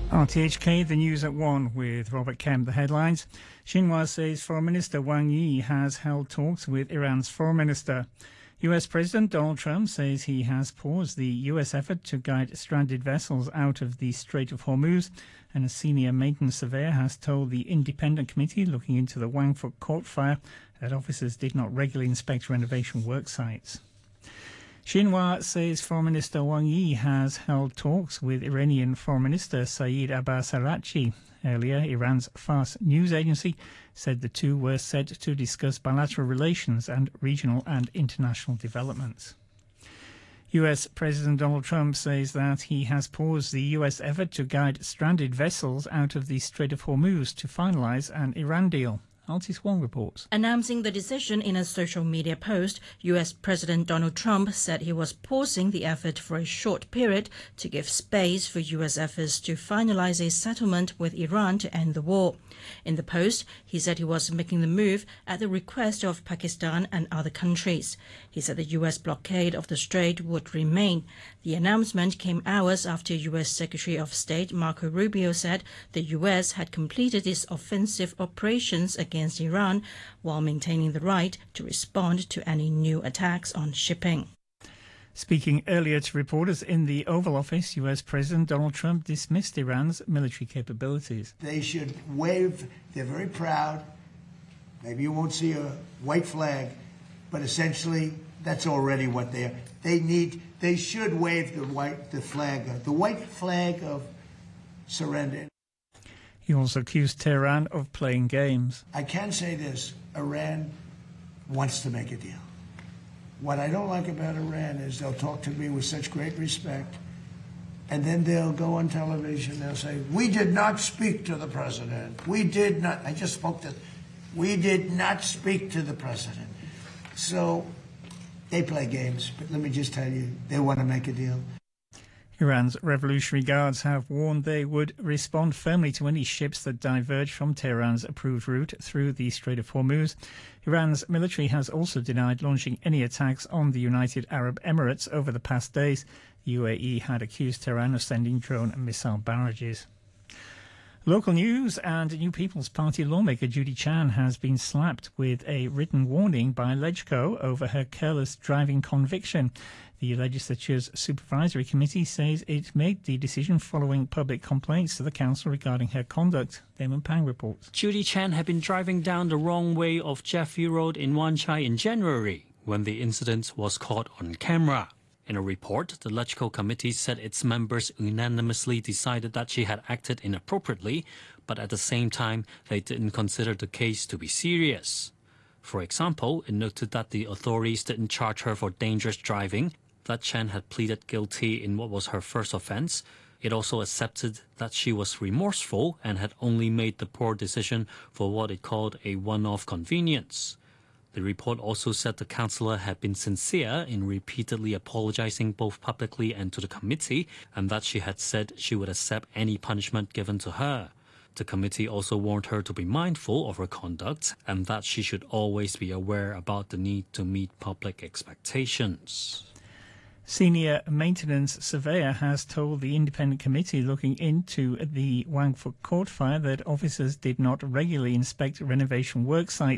RTHK, the news at 1 with Robert Kemp. The headlines. Xinhua says Foreign Minister Wang Yi has held talks with Iran's Foreign Minister. US President Donald Trump says he has paused the US effort to guide stranded vessels out of the Strait of Hormuz, and a senior maintenance surveyor has told the independent committee looking into the Wangfuk court fire that officers did not regularly inspect renovation work sites. Xinhua says Foreign Minister Wang Yi has held talks with Iranian Foreign Minister Saeed Abbas Araghchi. Earlier, Iran's Fars news agency said the two were set to discuss bilateral relations and regional and international developments. US President Donald Trump says that he has paused the US effort to guide stranded vessels out of the Strait of Hormuz to finalize an Iran deal. Altis Wong reports. Announcing the decision in a social media post, US President Donald Trump said he was pausing the effort for a short period to give space for US efforts to finalize a settlement with Iran to end the war. In the post, he said he was making the move at the request of Pakistan and other countries. He said the US blockade of the strait would remain. The announcement came hours after US Secretary of State Marco Rubio said the US had completed its offensive operations against Iran while maintaining the right to respond to any new attacks on shipping. Speaking earlier to reporters in the Oval Office, US President Donald Trump dismissed Iran's military capabilities. They should wave, they're very proud. Maybe you won't see a white flag, but essentially that's already what they are. They should wave the white flag of surrender. He also accused Tehran of playing games. I can say this, Iran wants to make a deal. What I don't like about Iran is they'll talk to me with such great respect, and then they'll go on television, they'll say, we did not speak to the president. We did not. I just spoke to, we did not speak to the president. So they play games, but let me just tell you, they want to make a deal. Iran's Revolutionary Guards have warned they would respond firmly to any ships that diverge from Tehran's approved route through the Strait of Hormuz. Iran's military has also denied launching any attacks on the United Arab Emirates over the past days. The UAE had accused Tehran of sending drone and missile barrages. Local news, and New People's Party lawmaker Judy Chan has been slapped with a written warning by LegCo over her careless driving conviction. The legislature's supervisory committee says it made the decision following public complaints to the council regarding her conduct. Damon Pang reports. Judy Chan had been driving down the wrong way of Jeffrey Road in Wan Chai in January when the incident was caught on camera. In a report, the LegCo committee said its members unanimously decided that she had acted inappropriately, but at the same time, they didn't consider the case to be serious. For example, it noted that the authorities didn't charge her for dangerous driving, that Chan had pleaded guilty in what was her first offense. It also accepted that she was remorseful and had only made the poor decision for what it called a one-off convenience. The report also said the councillor had been sincere in repeatedly apologizing both publicly and to the committee, and that she had said she would accept any punishment given to her. The committee also warned her to be mindful of her conduct and that she should always be aware about the need to meet public expectations. Senior maintenance surveyor has told the independent committee looking into the Wangfuk court fire that officers did not regularly inspect renovation work sites.